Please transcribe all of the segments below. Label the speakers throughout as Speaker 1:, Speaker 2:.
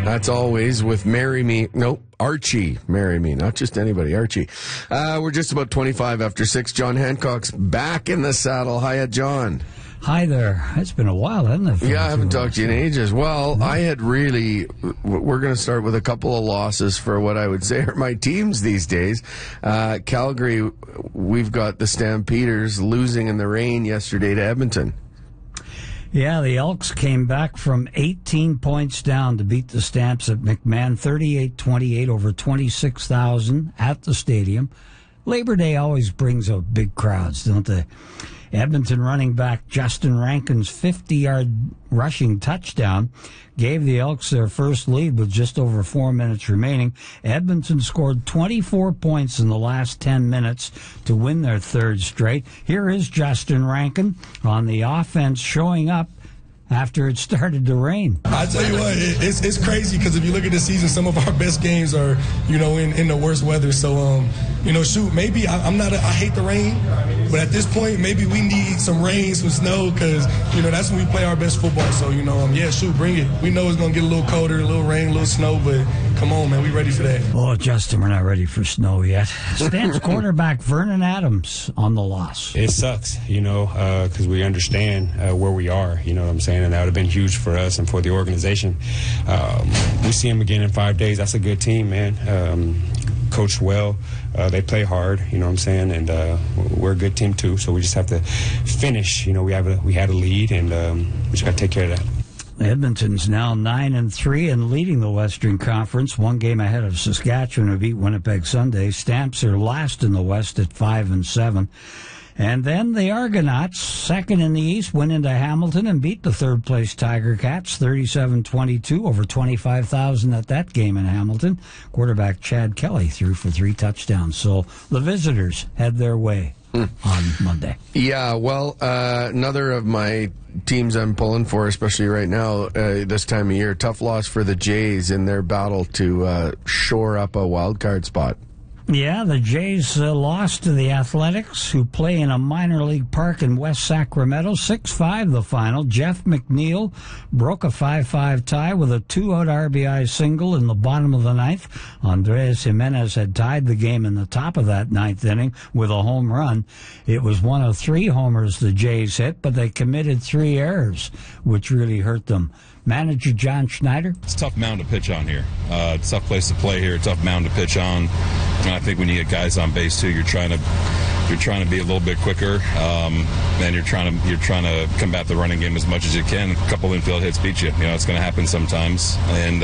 Speaker 1: That's always with Marry Me. Nope, Archie. Marry Me, not just anybody, Archie. We're just about 25 after 6. John Hancock's back in the saddle. Hiya, John.
Speaker 2: Hi there. It's been a while, hasn't it?
Speaker 1: Yeah, I haven't talked to you in ages. Well, I had really... We're going to start with a couple of losses for what I would say are my teams these days. Calgary, we've got the Stampeders losing in the rain yesterday to Edmonton.
Speaker 2: Yeah, the Elks came back from 18 points down to beat the Stamps at McMahon, 38-28 over 26,000 at the stadium. Labor Day always brings out big crowds, don't they? Edmonton running back Justin Rankin's 50-yard rushing touchdown gave the Elks their first lead with just over 4 minutes remaining. Edmonton scored 24 points in the last 10 minutes to win their third straight. Here is Justin Rankin on the offense showing up after it started to rain.
Speaker 3: I tell you what, it's crazy because if you look at the season, some of our best games are, in the worst weather. So, maybe I hate the rain, but at this point, maybe we need some rain, some snow, because, that's when we play our best football. So, bring it. We know it's going to get a little colder, a little rain, a little snow, but come on, man, we ready for that.
Speaker 2: Oh, Justin, we're not ready for snow yet. Stamps quarterback Vernon Adams on the loss.
Speaker 4: It sucks, because we understand where we are, you know what I'm saying? And that would have been huge for us and for the organization. We see them again in 5 days. That's a good team, man. Coached well. They play hard, you know what I'm saying? And we're a good team, too. So we just have to finish. We had a lead, and we just got to take care of that.
Speaker 2: Edmonton's now 9-3 and leading the Western Conference, one game ahead of Saskatchewan, who beat Winnipeg Sunday. Stamps are last in the West at 5-7. And then the Argonauts, second in the East, went into Hamilton and beat the third-place Tiger Cats, 37-22, over 25,000 at that game in Hamilton. Quarterback Chad Kelly threw for 3 touchdowns. So the visitors had their way on Monday.
Speaker 1: Yeah, well, another of my teams I'm pulling for, especially right now, this time of year, tough loss for the Jays in their battle to shore up a wild card spot.
Speaker 2: Yeah, the Jays lost to the Athletics, who play in a minor league park in West Sacramento. 6-5 the final. Jeff McNeil broke a 5-5 tie with a 2-out RBI single in the bottom of the ninth. Andres Jimenez had tied the game in the top of that ninth inning with a home run. It was one of 3 homers the Jays hit, but they committed 3 errors, which really hurt them. Manager John Schneider.
Speaker 5: It's a tough mound to pitch on here. It's a tough place to play here. Tough mound to pitch on. And I think when you get guys on base too, you're trying to be a little bit quicker, and you're trying to combat the running game as much as you can. A couple infield hits beat you. It's going to happen sometimes, and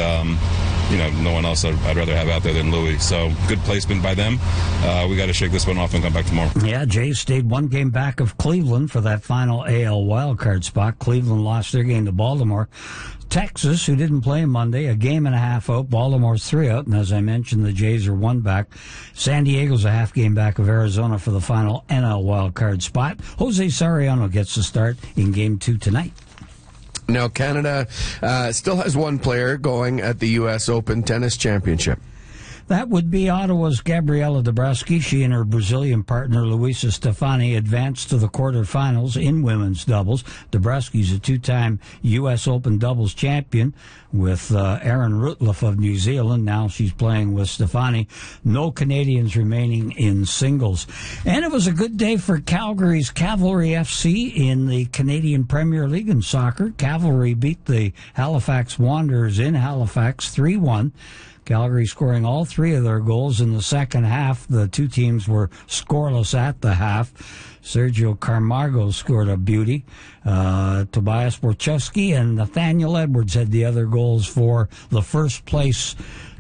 Speaker 5: no one else I'd rather have out there than Louis. So good placement by them. We got to shake this one off and come back tomorrow.
Speaker 2: Yeah, Jays stayed 1 game back of Cleveland for that final AL wildcard spot. Cleveland lost their game to Baltimore. Texas, who didn't play Monday, a game and a half out. Baltimore's 3 out, and as I mentioned, the Jays are 1 back. San Diego's a half game back of Arizona for the final NL wildcard spot. Jose Soriano gets the start in Game 2 tonight.
Speaker 1: Now, Canada still has 1 player going at the U.S. Open Tennis Championship.
Speaker 2: That would be Ottawa's Gabriela Dabrowski. She and her Brazilian partner, Luisa Stefani, advanced to the quarterfinals in women's doubles. Dabrowski's a 2-time U.S. Open doubles champion with Aaron Rutliff of New Zealand. Now she's playing with Stefani. No Canadians remaining in singles. And it was a good day for Calgary's Cavalry FC in the Canadian Premier League in soccer. Cavalry beat the Halifax Wanderers in Halifax 3-1. Calgary scoring all 3 of their goals in the second half. The 2 teams were scoreless at the half. Sergio Camargo scored a beauty. Tobias Borchowski and Nathaniel Edwards had the other goals for the first place